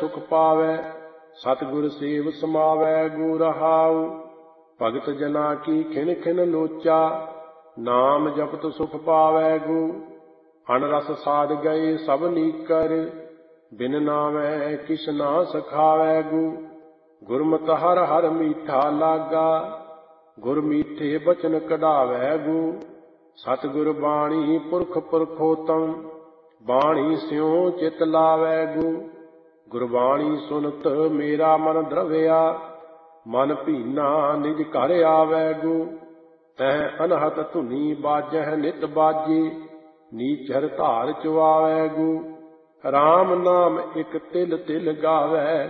ਸੁਖ ਪਾਵੈ। ਸਤਿਗੁਰ ਸੇਵ ਸਮਾਵੈ ਗੁਰ ਰਹਾਉ। ਭਗਤ ਜਨਾ ਕੀ ਖਿਨ ਖਿਨ ਲੋਚਾ, ਨਾਮ ਜਪਤ ਸੁਖ ਪਾਵੈ ਗੋ। ਅਨ ਰਸ ਸਾਧ ਗਏ ਸਭ ਨੀਕਰ, ਬਿਨ ਨਾਵੈ ਕਿਛ ਨਾ ਸਖਾਵੈ ਗੋ। ਗੁਰਮਤਿ ਹਰਿ ਹਰਿ ਮੀਠਾ ਲਾਗਾ, ਗੁਰ ਮੀਠੇ ਬਚਨ ਕਢਾਵੈ ਗੋ। ਸਤਿਗੁਰ ਬਾਣੀ ਪੁਰਖ ਪੁਰਖੋਤਮ, ਬਾਣੀ ਸਿਉ ਚਿਤ ਲਾਵੈ ਗੋ। ਗੁਰਬਾਣੀ ਸੁਨਤ ਮੇਰਾ ਮਨ ਦਰਵਿਆ, ਮਨ ਭੀਨਾ ਨਿਜ ਘਰ ਆਵੈ ਗੋ। ਤਹ ਅਨਹਤ ਧੁਨੀ ਬਾਜਹਿ ਨਿਤ ਬਾਜੇ, ਨੀਚਰ ਧਾਰ ਚੁਆਵੈ ਗੋ। ਰਾਮ ਨਾਮ ਇਕ ਤਿਲ ਤਿਲ ਗਾਵੈ,